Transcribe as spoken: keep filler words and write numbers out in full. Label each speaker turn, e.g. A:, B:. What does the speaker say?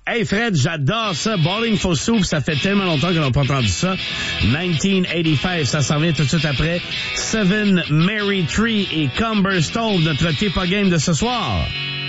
A: Hey Fred, j'adore ça. Bowling for Soup, ça fait tellement longtemps qu'on n'a pas entendu ça. dix-neuf quatre-vingt-quinze, ça s'en vient tout de suite après. Seven Mary Tree et Cumberstone, notre tip game de ce soir.